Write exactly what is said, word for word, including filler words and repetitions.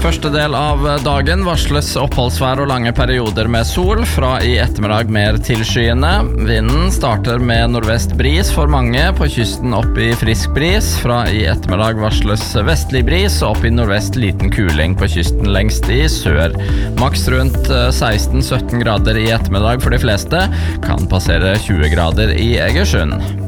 Første del av dagen varsles oppholdsvær og lange perioder med sol, fra i ettermiddag mer tilskyende. Vinden starter med nordvest bris for mange, på kysten opp i frisk bris. Fra i ettermiddag varsles vestlig bris, og opp i nordvest liten kuling på kysten lengst i sør. Maks rundt seksten til sytten grader i ettermiddag for de fleste, kan passere tjue grader i Egersund.